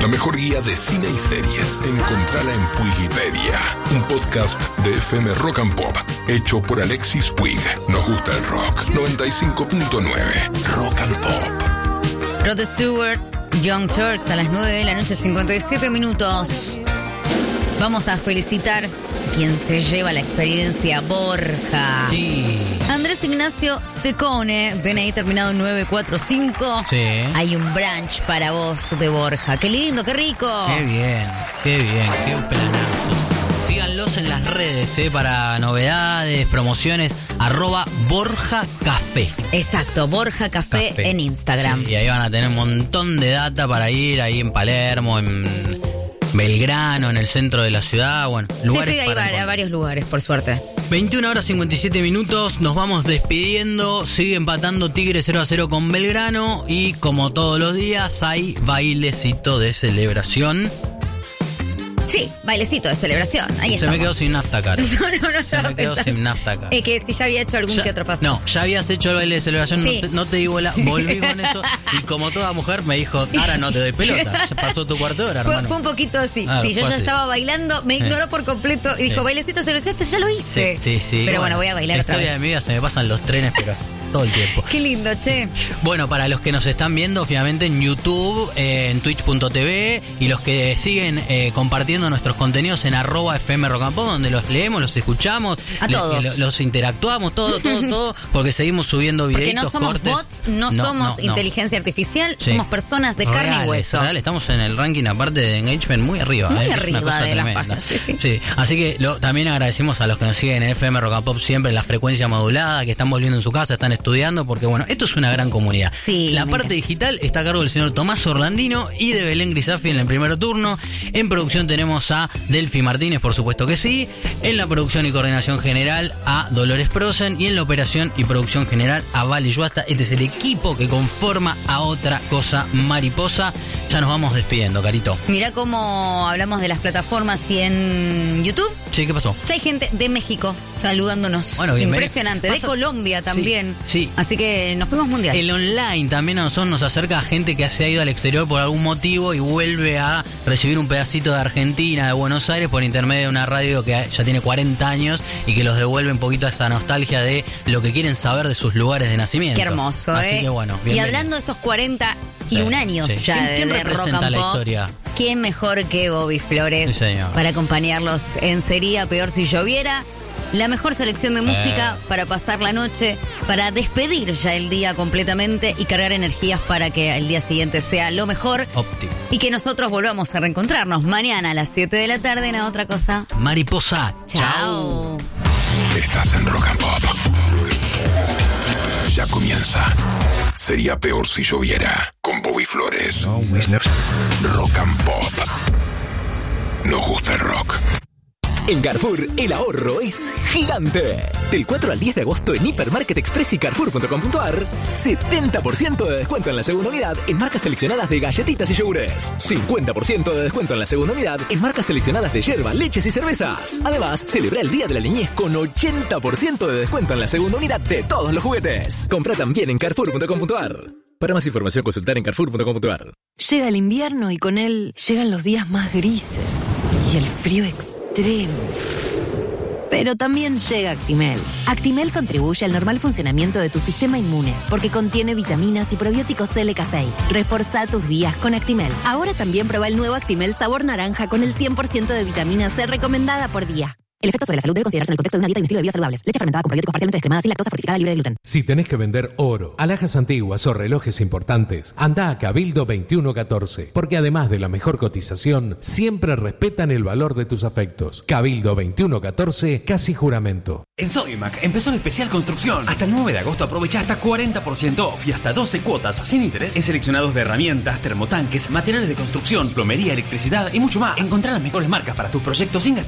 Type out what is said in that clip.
La mejor guía de cine y series. Encontrala en Puigipedia, un podcast de FM Rock and Pop, hecho por Alexis Puig. Nos gusta el rock. 95.9 Rock and Pop. Rod Stewart, Young Turks, a las 9 de la noche, 57 minutos. Vamos a felicitar a quien se lleva la experiencia Borja. Sí. Andrés Ignacio Stecone, DNI terminado en 945. Sí. Hay un brunch para vos de Borja. Qué lindo, qué rico. Qué bien, qué planazo. Síganlos en las redes, para novedades, promociones, @Borja Café. Exacto, Borja Café en Instagram. Sí, y ahí van a tener un montón de data para ir, ahí en Palermo, en Belgrano, en el centro de la ciudad, bueno, lugares sí, hay varios lugares, por suerte. 21 horas 57 minutos, nos vamos despidiendo, sigue empatando Tigre 0-0 con Belgrano y como todos los días hay bailecito de celebración. Sí, bailecito de celebración, ahí estamos. Se me quedó sin nafta, cara. No Se me quedó sin nafta, cara. Es que si ya había hecho algún que otro paso. No, ya habías hecho el baile de celebración, sí. no te digo volví con eso y como toda mujer me dijo, ahora no te doy pelota, ya pasó tu cuarto de hora, hermano. Fue un poquito así, sí, yo ya así. Estaba bailando, me ignoró por completo y dijo, bailecito de celebración, esto ya lo hice. Sí. Pero bueno, voy a bailar otra vez. La historia de mi vida se me pasan los trenes, pero todo el tiempo. Qué lindo, che. Bueno, para los que nos están viendo, finalmente en YouTube, en Twitch.tv y los que siguen compartiendo nuestros contenidos en @FM Rock and Pop, donde los leemos, los escuchamos, a todos. Los interactuamos, todo, porque seguimos subiendo videitos, porque no somos cortes. bots, no somos inteligencia artificial, Sí. somos personas de carne y hueso. Real, estamos en el ranking, aparte de engagement, muy arriba. Muy es arriba una cosa de tremenda. las páginas, sí. Sí, así que también agradecemos a los que nos siguen en FM Rock and Pop siempre en la frecuencia modulada, que están volviendo en su casa, están estudiando, porque bueno, esto es una gran comunidad. Sí, la parte digital está a cargo del señor Tomás Orlandino y de Belén Grisafi en el primer turno. En producción tenemos a Delphi Martínez, por supuesto que sí. En la producción y coordinación general a Dolores Prosen y en la operación y producción general a Vali Yuasta. Este es el equipo que conforma a Otra Cosa Mariposa. Ya nos vamos despidiendo, Carito. Mirá cómo hablamos de las plataformas y en YouTube. Sí, ¿qué pasó? Ya hay gente de México saludándonos. Bueno, impresionante. De Colombia también. Sí. Así que nos fuimos mundial. El online también a nosotros nos acerca a gente que se ha ido al exterior por algún motivo y vuelve a recibir un pedacito de Argentina, de Buenos Aires, por intermedio de una radio que ya tiene 40 años y que los devuelve un poquito a esa nostalgia de lo que quieren saber de sus lugares de nacimiento. Qué hermoso, Así que bueno, y hablando de estos 41 años ya ¿Quién de Rock representa and la Pop, historia? ¿quién mejor que Bobby Flores para acompañarlos en Sería Peor Si Lloviera? La mejor selección de música para pasar la noche, para despedir ya el día completamente y cargar energías para que el día siguiente sea lo mejor. Óptimo. Y que nosotros volvamos a reencontrarnos mañana a las 7 de la tarde en Otra Cosa Mariposa. Chao. Estás en Rock and Pop. Ya comienza. Sería peor si lloviera. Con Bobby Flores. Rock and Pop. Nos gusta el rock. En Carrefour, el ahorro es gigante. Del 4 al 10 de agosto en Hipermarket Express y Carrefour.com.ar, 70% de descuento en la segunda unidad en marcas seleccionadas de galletitas y yogures. 50% de descuento en la segunda unidad en marcas seleccionadas de yerba, leches y cervezas. Además, celebra el Día de la Niñez con 80% de descuento en la segunda unidad de todos los juguetes. Compra también en Carrefour.com.ar. Para más información, consultar en Carrefour.com.ar. Llega el invierno y con él llegan los días más grises y el frío extremo. Pero también llega Actimel. Actimel contribuye al normal funcionamiento de tu sistema inmune porque contiene vitaminas y probióticos LK6. Reforzá tus días con Actimel. Ahora también prueba el nuevo Actimel sabor naranja con el 100% de vitamina C recomendada por día. El efecto sobre la salud debe considerarse en el contexto de una dieta y un estilo de vida saludables. Leche fermentada con probióticos parcialmente descremada, sin lactosa, fortificada, libre de gluten. Si tenés que vender oro, alhajas antiguas o relojes importantes, anda a Cabildo 2114, porque además de la mejor cotización, siempre respetan el valor de tus afectos. Cabildo 2114, casi juramento. En Sodimac empezó el especial construcción. Hasta el 9 de agosto aprovecha hasta 40% off y hasta 12 cuotas sin interés en seleccionados de herramientas, termotanques, materiales de construcción, plomería, electricidad y mucho más. Encontrá las mejores marcas para tus proyectos sin gastar